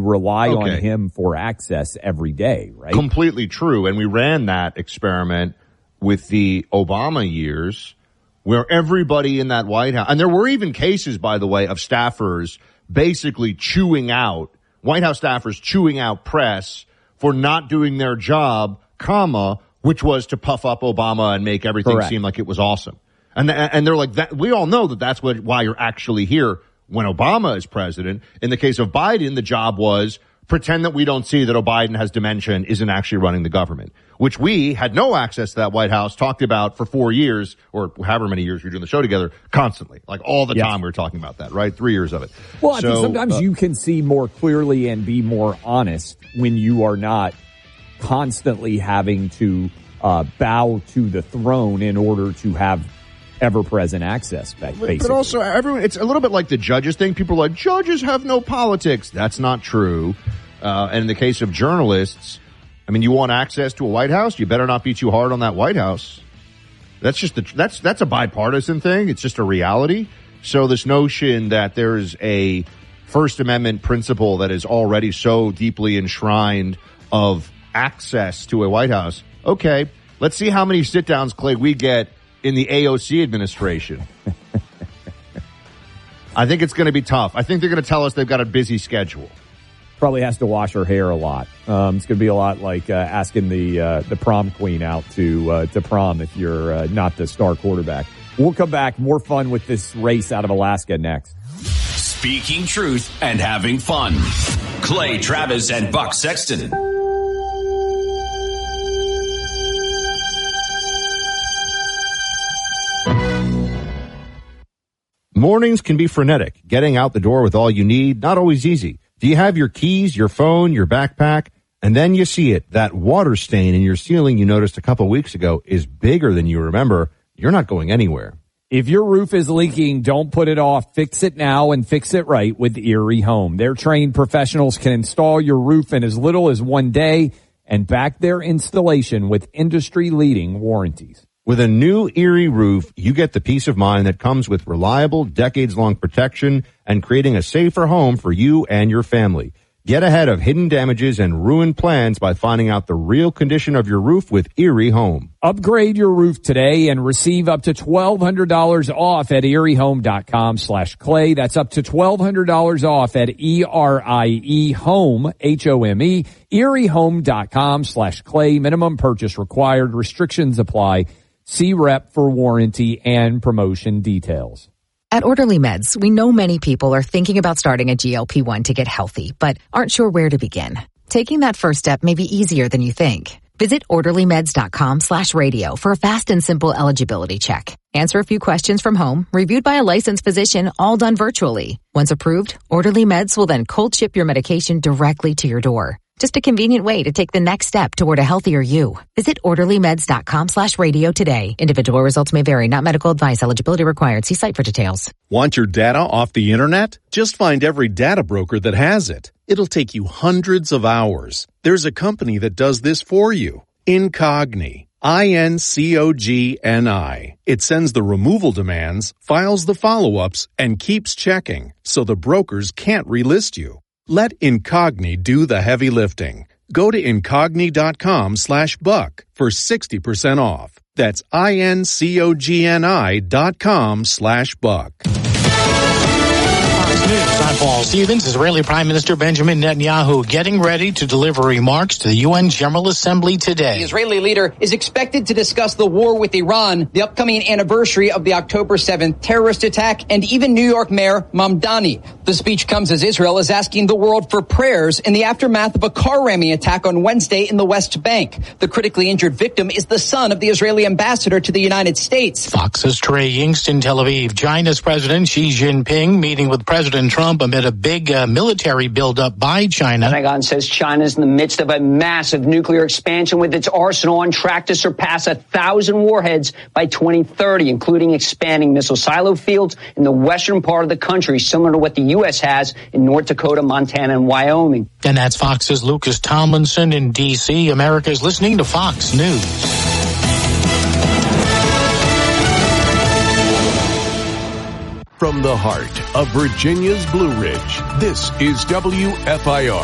rely on him for access every day, right? Completely true. And we ran that experiment with the Obama years where everybody in that White House, and there were even cases, by the way, of staffers basically White House staffers chewing out press for not doing their job, which was to puff up Obama and make everything seem like it was awesome. And they're like, that, we all know that that's why you're actually here when Obama is president. In the case of Biden, the job was pretend that we don't see that Biden has dementia and isn't actually running the government, which we had no access to that White House, talked about for 4 years or however many years we were doing the show together constantly. Like all the time we were talking about that, right? 3 years of it. Well, I think sometimes you can see more clearly and be more honest when you are not constantly having to bow to the throne in order to have ever-present access, basically. But also, it's a little bit like the judges thing. People are like, judges have no politics. That's not true. And in the case of journalists, I mean, you want access to a White House? You better not be too hard on that White House. That's just that's a bipartisan thing. It's just a reality. So this notion that there's a First Amendment principle that is already so deeply enshrined of access to a White House. Okay, let's see how many sit-downs, Clay, we get in the AOC administration. I think it's going to be tough. I think they're going to tell us they've got a busy schedule. Probably has to wash her hair a lot. It's going to be a lot like asking the prom queen out to prom if you're not the star quarterback. We'll come back. More fun with this race out of Alaska next. Speaking truth and having fun. Clay Travis and Buck Sexton. Mornings can be frenetic. Getting out the door with all you need, not always easy. Do you have your keys, your phone, your backpack? And then you see it. That water stain in your ceiling you noticed a couple weeks ago is bigger than you remember. You're not going anywhere. If your roof is leaking, don't put it off. Fix it now and fix it right with Erie Home. Their trained professionals can install your roof in as little as 1 day and back their installation with industry-leading warranties. With a new Erie roof, you get the peace of mind that comes with reliable, decades-long protection and creating a safer home for you and your family. Get ahead of hidden damages and ruined plans by finding out the real condition of your roof with Erie Home. Upgrade your roof today and receive up to $1,200 off at eriehome.com/clay. That's up to $1,200 off at ERIEHOME, HOME, eriehome.com/clay. Minimum purchase required. Restrictions apply. See rep for warranty and promotion details. At Orderly Meds, we know many people are thinking about starting a GLP-1 to get healthy, but aren't sure where to begin. Taking that first step may be easier than you think. Visit orderlymeds.com/radio for a fast and simple eligibility check. Answer a few questions from home, reviewed by a licensed physician, all done virtually. Once approved, Orderly Meds will then cold ship your medication directly to your door. Just a convenient way to take the next step toward a healthier you. Visit orderlymeds.com/radio today. Individual results may vary, not medical advice. Eligibility required. See site for details. Want your data off the internet? Just find every data broker that has it. It'll take you hundreds of hours. There's a company that does this for you. Incogni. INCOGNI. It sends the removal demands, files the follow-ups, and keeps checking, so the brokers can't relist you. Let Incogni do the heavy lifting. Go to incogni.com/buck for 60% off. That's INCOGNI.com/buck. I'm Paul Stevens. Israeli Prime Minister Benjamin Netanyahu getting ready to deliver remarks to the UN General Assembly today. The Israeli leader is expected to discuss the war with Iran, the upcoming anniversary of the October 7th terrorist attack, and even New York Mayor Mamdani. The speech comes as Israel is asking the world for prayers in the aftermath of a car ramming attack on Wednesday in the West Bank. The critically injured victim is the son of the Israeli ambassador to the United States. Fox's Trey Yingst in Tel Aviv. China's President Xi Jinping meeting with President Trump amid a big military buildup by China. Pentagon says China's in the midst of a massive nuclear expansion with its arsenal on track to surpass 1,000 warheads by 2030, including expanding missile silo fields in the western part of the country, similar to what the U.S. has in North Dakota, Montana, and Wyoming. And that's Fox's Lucas Tomlinson in D.C. America's listening to Fox News. From the heart of Virginia's Blue Ridge, this is WFIR.